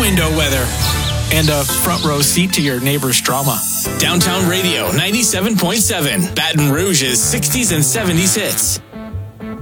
window weather. And a front row seat to your neighbor's drama. Downtown Radio 97.7. Baton Rouge's 60s and 70s hits.